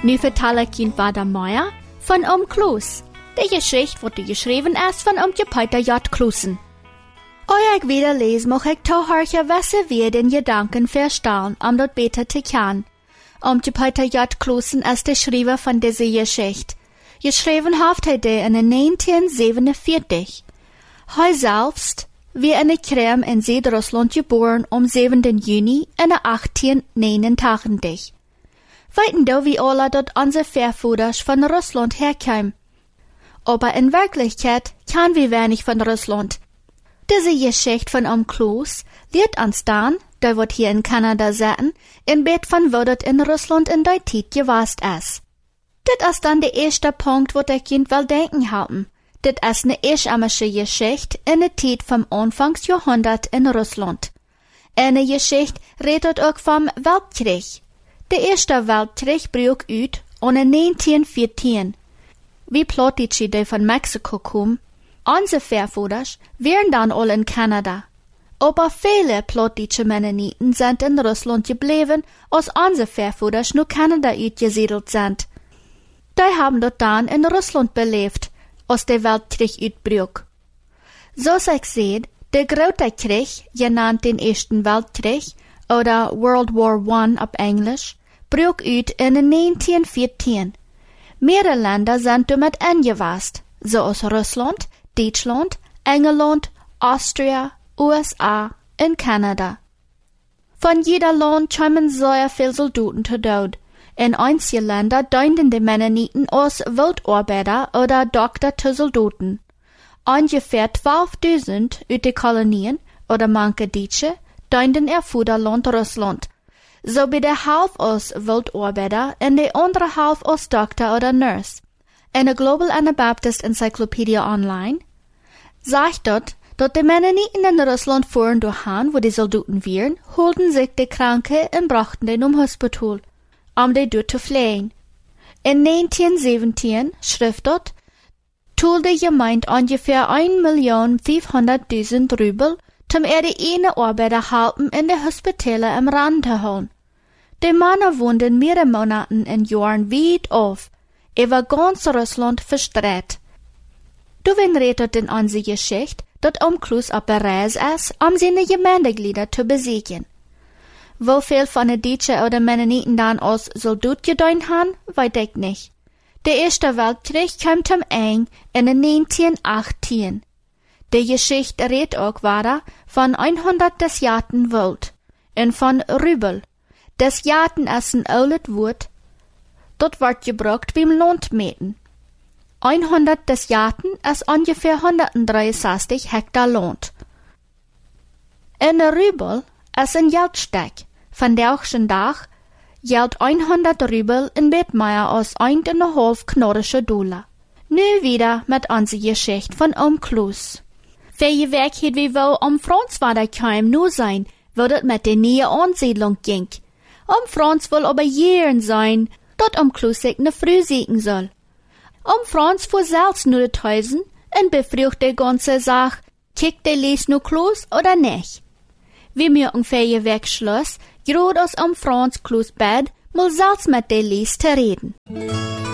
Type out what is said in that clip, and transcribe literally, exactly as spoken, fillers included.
Nu vertel ik je vader Meier van Oom Kloos. De Geschichte wordt geschreven ist von Oomtje Peter J. Kloosen. Als ich wieder lese, mag ich toehoortje wissen, wie den Gedanken verstaan, um dat beter te kennen. Oomtje Peter J. Kloosen ist der Schreiber von dieser Geschichte. Geschrieben hat er die in negentienzevenenveertig. Hij selbst wie in der Krim in Südrussland geboren am siebenten Juni in achttienneunentachtig. Weiten du wie alle, dat unsere Vorväter von Russland herkamen. Aber in Wirklichkeit kennen wir wenig von Russland. Diese Geschichte von Oom Kloos lehrt uns dann, da wird hier in Kanada sitzen, in Bett von wo dat in Russland in der Zeit gewesen ist. Dit ist dann der erste Punkt, wo der Kind will denken haben. Dit ist eine erschamische Geschichte in der Zeit vom Anfangsjahrhundert in Russland. Eine Geschichte redet auch vom Weltkrieg. Der erste Weltkrieg brach uit ohne negenzehnhundertvierzehn. Wie Plottici, die von Mexiko kommen, unsere Vorväter wären dann alle in Kanada. Aber viele plottische Mennoniten sind in Russland geblieben, als unsere Vorväter nur Kanada uitgesiedelt sind. Die haben dort dann in Russland belebt, als der Weltkrieg uitbrach. So ich sehe, der Große Krieg, genannt den Ersten Weltkrieg, oder World War One auf Englisch, brach uit in negenzehnhundertvierzehn. Mehrere Länder sind damit eingewasst, so als Russland, Deutschland, England, Austria, U S A und Kanada. Von jeder Land kamen sehr viele Soldaten zu Tod. In einige Länder dienten die Mennoniten als Weltarbeiter oder Doktor zu Soldaten. Ungefähr zwölftausend aus den Kolonien oder manche Deutsche dienten ihr Vaterland Russland. So wie der half als Weltarbeiter und die andere half als Doktor oder Nurse. In der Global Anabaptist Encyclopedia Online sagt dort, dass die Mennoniten in Russland fuhren durchhan, wo die Soldaten wären, holten sich die Kranke und brachten den um Hospital, um die dort zu pflegen. In negenzehnhundertsiebzehn, schrift dort, tut die Gemeinde ungefähr ein Million fünfhunderttausend Rubel, um er die eine Arbeiter halten in die Hospitale im Rand zu holen. Die Männer wohnten mehrere Monate in Jahren weit auf, über ganz Russland verstreut. Du wenn redet in unsere Geschichte, dat Oom Kloos op de reis ist, um seine Gemeindeglieder zu besiegen. Wie viel von den Deutschen oder Mennoniten dann als Soldat gedient haben, weiß ich nicht. Der Erste Weltkrieg kam zum Ende in negenzehnhundertachtzehn. Die Geschichte redet auch weiter von hundert des Jahrten Welt und von Rubel. Des Jahrten ist ein altes Wort, dort wird gebraucht beim Landmeten. hundert des Jahrten ist ungefähr hundertdreiundsechzig Hektar Land. Ein Rubel ist ein Geldstück. Von derchen Tag gilt hundert Rubel in bet mehr als eineinhalb knorrische Dollar. Nu wieder mit unserer Geschichte von Oom Kloos. Welche Weg hätt wie wohl um Franz weiter kam nur sein, wo das mit der neuen Ansiedlung ging. Um Franz will aber Jahren sein, dort Oom Kloos sich ne Früh siegen soll. Um Franz fuhr selbst nur de Häusen und befragt die ganze Sache, kickt der Lies nur Kloos oder nicht. Wie mir ungefähr Weg schloss, gerade aus um Franz Kloos Bett, mal selbst mit der Lies zu reden.